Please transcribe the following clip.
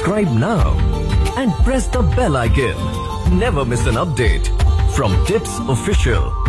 Subscribe now and press the bell icon. Never miss an update from Tips Official.